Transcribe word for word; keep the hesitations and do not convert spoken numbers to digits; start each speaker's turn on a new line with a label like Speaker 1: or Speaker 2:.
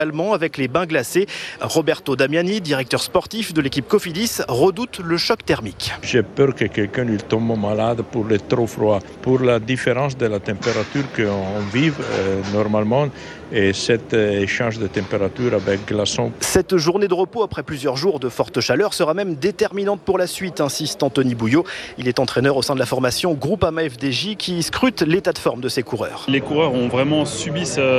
Speaker 1: allemand avec les bains glacés. Roberto Damiani, directeur sportif de l'équipe Cofidis, redoute le choc thermique.
Speaker 2: J'ai peur que quelqu'un il tombe malade pour le trop froid, pour la différence de la température qu'on vive euh, normalement et cet euh, échange de température avec glaçons.
Speaker 1: Cette journée de repos après plusieurs jours de forte chaleur sera même déterminante pour la suite, insiste Anthony Bouillot. Il est entraîneur au sein de la formation Groupama F D J qui scrute l'état de forme de ses coureurs.
Speaker 3: Les coureurs ont vraiment subi ce